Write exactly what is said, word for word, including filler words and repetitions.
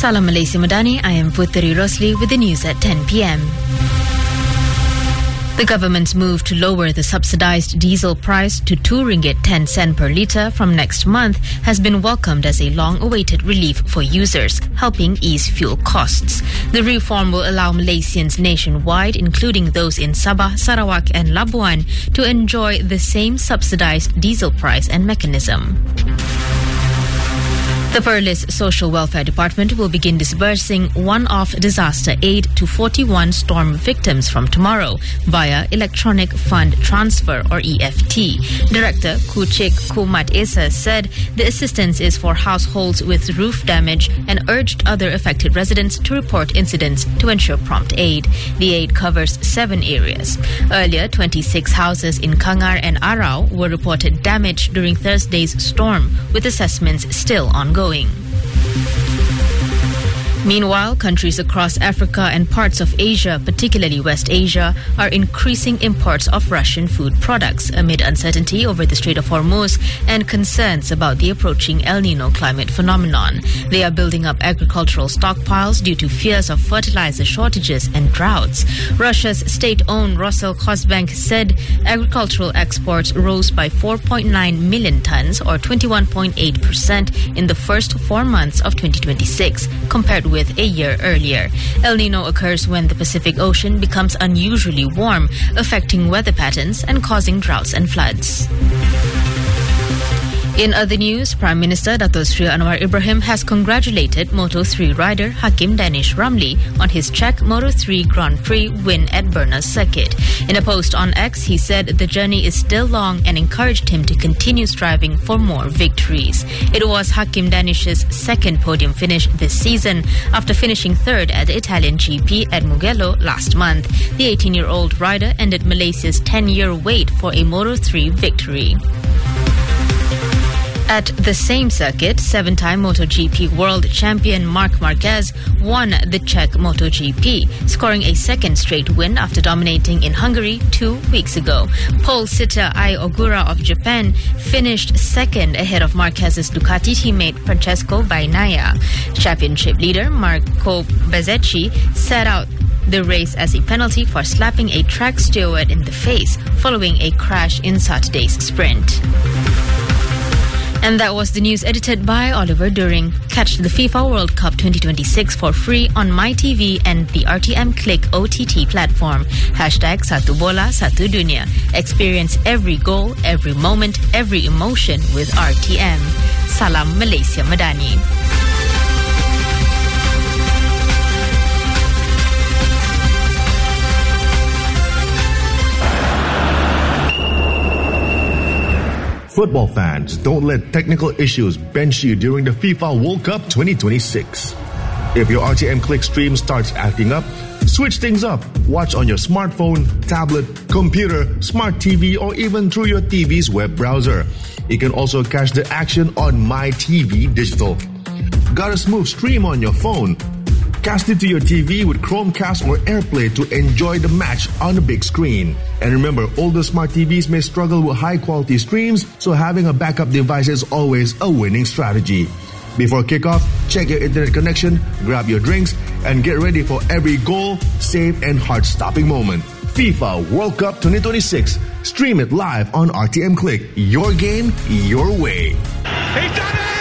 Salam Malaysia Madani, I am Puteri Rosli with the news at ten p.m. The government's move to lower the subsidized diesel price to two ringgit ten cent per litre from next month has been welcomed as a long-awaited relief for users, helping ease fuel costs. The reform will allow Malaysians nationwide, including those in Sabah, Sarawak and Labuan, to enjoy the same subsidized diesel price and mechanism. The Perlis Social Welfare Department will begin disbursing one-off disaster aid to forty-one storm victims from tomorrow via Electronic Fund Transfer or E F T. Director Kuchik Kumat Esa said the assistance is for households with roof damage and urged other affected residents to report incidents to ensure prompt aid. The aid covers seven areas. Earlier, twenty-six houses in Kangar and Arau were reported damaged during Thursday's storm, with assessments still ongoing. Meanwhile, countries across Africa and parts of Asia, particularly West Asia, are increasing imports of Russian food products amid uncertainty over the Strait of Hormuz and concerns about the approaching El Nino climate phenomenon. They are building up agricultural stockpiles due to fears of fertilizer shortages and droughts. Russia's state-owned Roselkhozbank said agricultural exports rose by four point nine million tons or twenty-one point eight percent in the first four months of twenty twenty-six, compared with with a year earlier. El Nino occurs when the Pacific Ocean becomes unusually warm, affecting weather patterns and causing droughts and floods. In other news, Prime Minister Dato' Sri Anwar Ibrahim has congratulated Moto three rider Hakim Danish Ramli on his Czech Moto three Grand Prix win at Brno Circuit. In a post on X, he said the journey is still long and encouraged him to continue striving for more victories. It was Hakim Danish's second podium finish this season after finishing third at the Italian G P at Mugello last month. The eighteen-year-old rider ended Malaysia's ten-year wait for a Moto three victory. At the same circuit, seven-time MotoGP world champion Marc Marquez won the Czech MotoGP, scoring a second straight win after dominating in Hungary two weeks ago. Pole sitter Ai Ogura of Japan finished second ahead of Marquez's Ducati teammate Francesco Bagnaia. Championship leader Marco Bezzecchi set out the race as a penalty for slapping a track steward in the face following a crash in Saturday's sprint. And that was the news edited by Oliver During. Catch the FIFA World Cup twenty twenty-six for free on MyTV and the R T M Click O T T platform. Hashtag Satu Bola Satu Dunia. Experience every goal, every moment, every emotion with R T M. Salam Malaysia Madani. Football fans, don't let technical issues bench you during the FIFA World Cup twenty twenty-six. If your R T M Click stream starts acting up, switch things up. Watch on your smartphone, tablet, computer, smart T V, or even through your T V's web browser. You can also catch the action on MyTV Digital. Got a smooth stream on your phone? Cast it to your T V with Chromecast or AirPlay to enjoy the match on the big screen. And remember, older smart T Vs may struggle with high-quality streams, so having a backup device is always a winning strategy. Before kickoff, check your internet connection, grab your drinks, and get ready for every goal, save, and heart-stopping moment. FIFA World Cup twenty twenty-six. Stream it live on R T M Click. Your game, your way. He's done it!